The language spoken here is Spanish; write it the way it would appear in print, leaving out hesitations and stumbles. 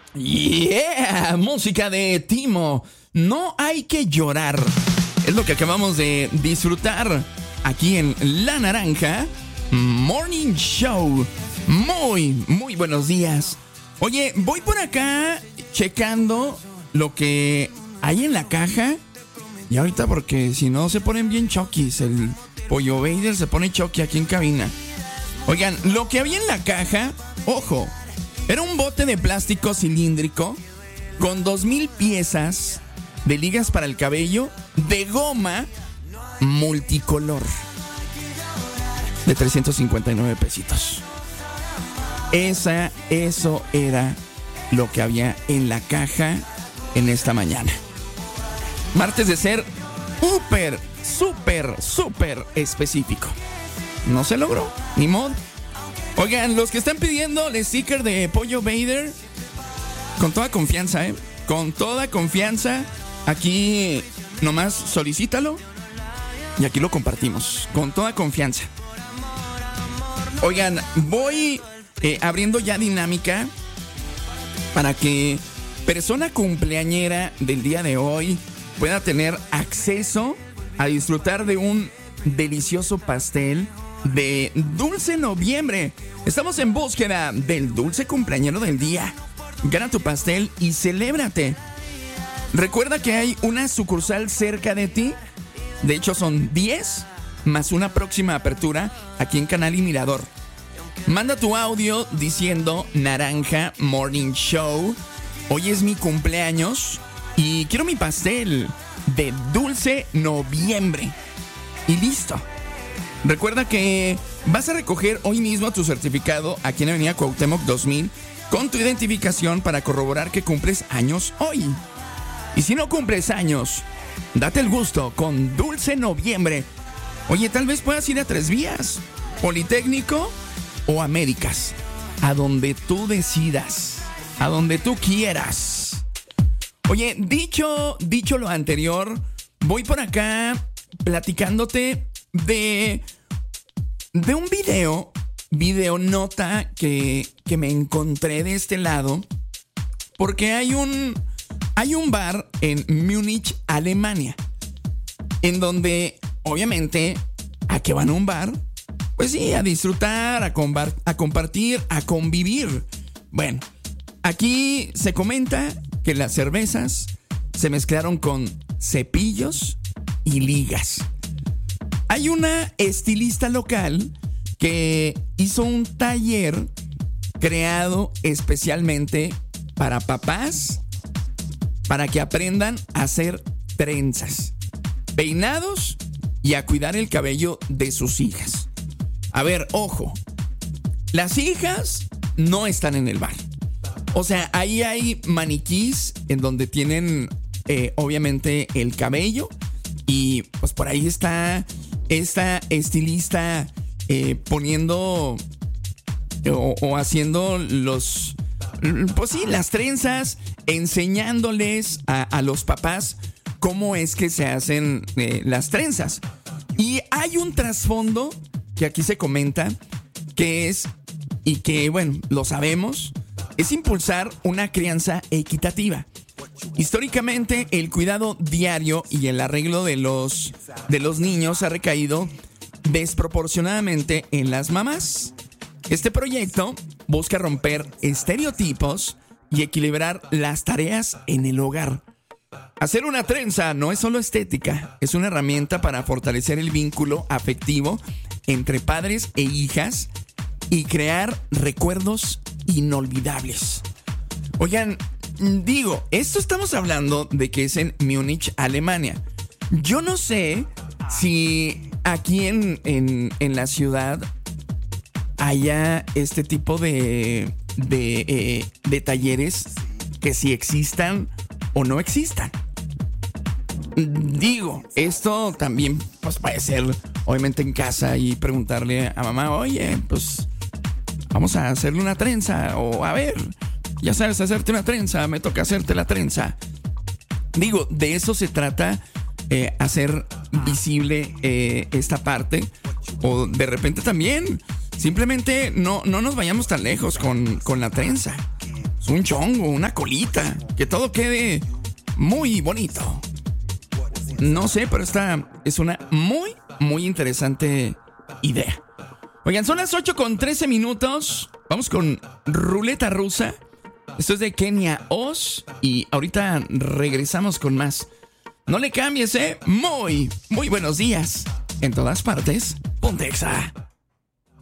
Yeah, música de Timo. No hay que llorar. Es lo que acabamos de disfrutar aquí en La Naranja Morning Show. Muy buenos días. Oye, voy por acá checando lo que hay en la caja. Y ahorita porque si no se ponen bien choquis. El Pollo Vader se pone choqui aquí en cabina. Oigan, lo que había en la caja, ojo, era un bote de plástico cilíndrico con 2,000 piezas de ligas para el cabello de goma multicolor de 359 pesitos. Eso era lo que había en la caja en esta mañana. Martes de ser súper específico. No se logró, ni modo. Oigan, los que están pidiendo el sticker de Pollo Vader, con toda confianza, con toda confianza, aquí nomás solicítalo y aquí lo compartimos, con toda confianza. Oigan, voy abriendo ya dinámica para que persona cumpleañera del día de hoy pueda tener acceso a disfrutar de un delicioso pastel de Dulce Noviembre. Estamos en búsqueda del dulce cumpleañero del día. Gana tu pastel y celébrate. Recuerda que hay una sucursal cerca de ti. De hecho son 10 más una próxima apertura aquí en Canal y Mirador. Manda tu audio diciendo Naranja Morning Show. Hoy es mi cumpleaños y quiero mi pastel de Dulce Noviembre. Y listo. Recuerda que vas a recoger hoy mismo tu certificado aquí en Avenida Cuauhtémoc 2000 con tu identificación para corroborar que cumples años hoy. Y si no cumples años, date el gusto con Dulce Noviembre. Oye, tal vez puedas ir a 3 vías, Politécnico o Américas, a donde tú decidas, a donde tú quieras. Oye, dicho lo anterior, voy por acá platicándote de un video nota que me encontré de este lado, porque hay un bar en Múnich, Alemania, en donde obviamente a que van a un bar, pues sí, a disfrutar, a compartir, a convivir. Bueno, aquí se comenta que las cervezas se mezclaron con cepillos y ligas. Hay una estilista local que hizo un taller creado especialmente para papás, para que aprendan a hacer trenzas, peinados y a cuidar el cabello de sus hijas. A ver, ojo, las hijas no están en el bar. O sea, ahí hay maniquís en donde tienen obviamente el cabello y pues por ahí está esta estilista poniendo o haciendo las trenzas, enseñándoles a los papás cómo es que se hacen las trenzas. Y hay un trasfondo que aquí se comenta que es, y que bueno, lo sabemos, es impulsar una crianza equitativa. Históricamente, el cuidado diario y el arreglo de los niños ha recaído desproporcionadamente en las mamás. Este proyecto busca romper estereotipos y equilibrar las tareas en el hogar. Hacer una trenza no es solo estética, es una herramienta para fortalecer el vínculo afectivo entre padres e hijas y crear recuerdos inolvidables. Oigan, digo, esto estamos hablando de que es en Múnich, Alemania. Yo no sé si aquí en la ciudad haya este tipo de talleres, que si existan o no existan. Digo, esto también pues puede ser obviamente en casa y preguntarle a mamá, oye, pues vamos a hacerle una trenza, o a ver, ya sabes hacerte una trenza, me toca hacerte la trenza. Digo, de eso se trata, hacer visible esta parte. O de repente también, simplemente no nos vayamos tan lejos con la trenza. un chongo, una colita, que todo quede muy bonito. No sé, pero esta es una muy, muy interesante idea. Oigan, son las 8:13. Vamos con Ruleta Rusa. Esto es de Kenia Oz y ahorita regresamos con más. No le cambies, muy, muy buenos días. En todas partes, Ponte Exa.